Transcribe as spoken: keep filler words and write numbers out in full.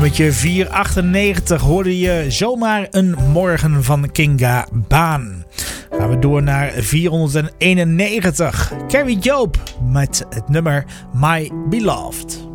nummertje vierhonderdachtennegentig hoorde je Zomaar een Morgen van Kinga Baan. Gaan we door naar vierhonderdeenennegentig. Carrie Job met het nummer My Beloved.